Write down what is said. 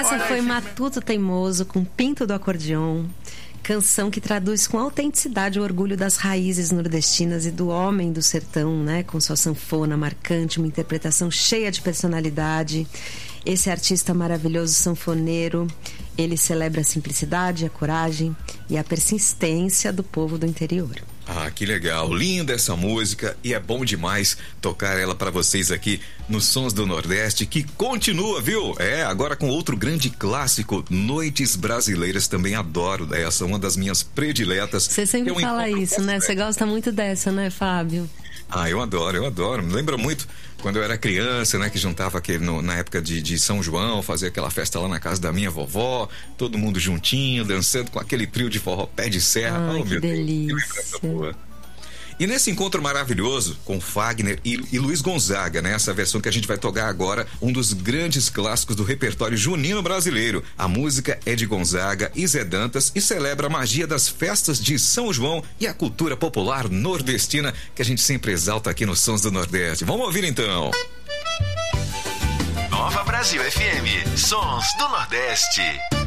Essa foi Matuto Teimoso com Pinto do Acordeon. Canção que traduz com autenticidade o orgulho das raízes nordestinas e do homem do sertão, né? Com sua sanfona marcante, uma interpretação cheia de personalidade. Esse artista maravilhoso sanfoneiro, ele celebra a simplicidade, a coragem e a persistência do povo do interior. Ah, que legal, linda essa música e é bom demais tocar ela para vocês aqui nos Sons do Nordeste, que continua, viu? Agora com outro grande clássico, Noites Brasileiras, também adoro essa, uma das minhas prediletas. Você sempre fala isso, né? Você gosta muito dessa, né, Fábio? Ah, eu adoro, me lembra muito quando eu era criança, né, que juntava na época de São João, fazia aquela festa lá na casa da minha vovó, todo mundo juntinho, dançando com aquele trio de forró pé de serra. Ai, que delícia. E nesse encontro maravilhoso com Fagner e Luiz Gonzaga, né? Essa versão que a gente vai tocar agora, um dos grandes clássicos do repertório junino brasileiro. A música é de Gonzaga e Zé Dantas e celebra a magia das festas de São João e a cultura popular nordestina que a gente sempre exalta aqui nos Sons do Nordeste. Vamos ouvir então. Nova Brasil FM, Sons do Nordeste.